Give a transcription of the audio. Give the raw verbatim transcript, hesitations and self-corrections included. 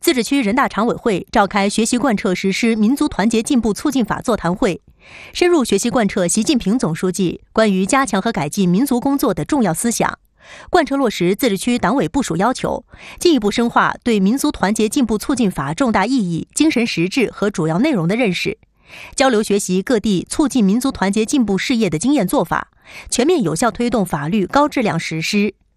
自治区人大常委会召开学习贯彻实施民族团结进步促进法座谈会，深入学习贯彻习近平总书记关于加强和改进民族工作的重要思想，贯彻落实自治区党委部署要求，进一步深化对民族团结进步促进法重大意义、精神实质和主要内容的认识，交流学习各地促进民族团结进步事业的经验做法，全面有效推动法律高质量实施。